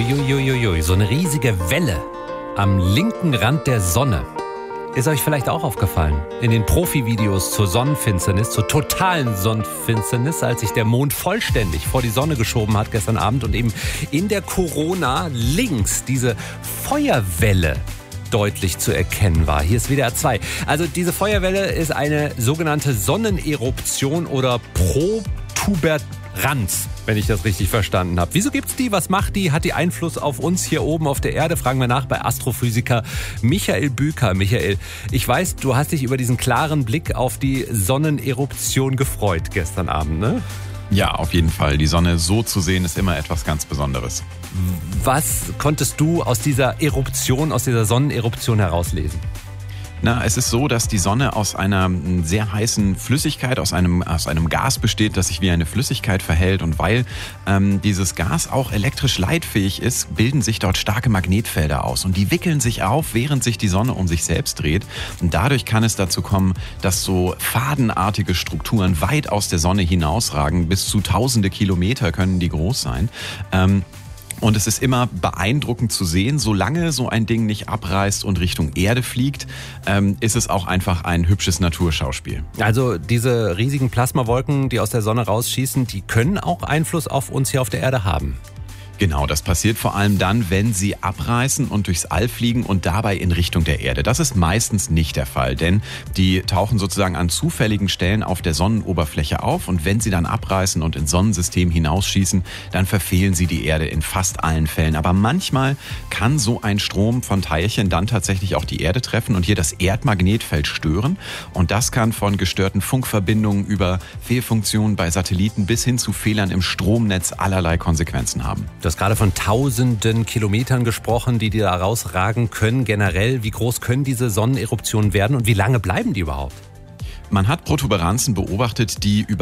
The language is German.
Uiuiuiui, so eine riesige Welle am linken Rand der Sonne. Ist euch vielleicht auch aufgefallen? In den Profi-Videos zur Sonnenfinsternis, zur totalen Sonnenfinsternis, als sich der Mond vollständig vor die Sonne geschoben hat gestern Abend und eben in der Corona links diese Feuerwelle deutlich zu erkennen war. Hier ist WDR 2. Also diese Feuerwelle ist eine sogenannte Sonneneruption oder Protuberanz, wenn ich das richtig verstanden habe. Wieso gibt's die? Was macht die? Hat die Einfluss auf uns hier oben auf der Erde? Fragen wir nach bei Astrophysiker Michael Büker. Michael, ich weiß, du hast dich über diesen klaren Blick auf die Sonneneruption gefreut gestern Abend, ne? Ja, auf jeden Fall. Die Sonne so zu sehen, ist immer etwas ganz Besonderes. Was konntest du aus dieser Eruption, aus dieser Sonneneruption herauslesen? Na, es ist so, dass die Sonne aus einer sehr heißen Flüssigkeit, aus einem Gas besteht, das sich wie eine Flüssigkeit verhält. Und weil dieses Gas auch elektrisch leitfähig ist, bilden sich dort starke Magnetfelder aus. Und die wickeln sich auf, während sich die Sonne um sich selbst dreht. Und dadurch kann es dazu kommen, dass so fadenartige Strukturen weit aus der Sonne hinausragen. Bis zu tausende Kilometer können die groß sein. Und es ist immer beeindruckend zu sehen, solange so ein Ding nicht abreißt und Richtung Erde fliegt, ist es auch einfach ein hübsches Naturschauspiel. Also diese riesigen Plasmawolken, die aus der Sonne rausschießen, die können auch Einfluss auf uns hier auf der Erde haben. Genau, das passiert vor allem dann, wenn sie abreißen und durchs All fliegen und dabei in Richtung der Erde. Das ist meistens nicht der Fall, denn die tauchen sozusagen an zufälligen Stellen auf der Sonnenoberfläche auf und wenn sie dann abreißen und ins Sonnensystem hinausschießen, dann verfehlen sie die Erde in fast allen Fällen. Aber manchmal kann so ein Strom von Teilchen dann tatsächlich auch die Erde treffen und hier das Erdmagnetfeld stören. Und das kann von gestörten Funkverbindungen über Fehlfunktionen bei Satelliten bis hin zu Fehlern im Stromnetz allerlei Konsequenzen haben. Du hast gerade von tausenden Kilometern gesprochen, die da rausragen können. Generell, wie groß können diese Sonneneruptionen werden und wie lange bleiben die überhaupt? Man hat Protuberanzen beobachtet, die über